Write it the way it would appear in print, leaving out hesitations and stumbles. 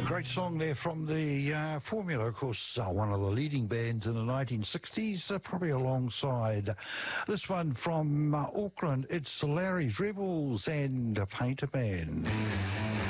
Great song there from the Formula, of course, one of the leading bands in the 1960s, probably alongside this one from Auckland. It's Larry's Rebels and Painter Man.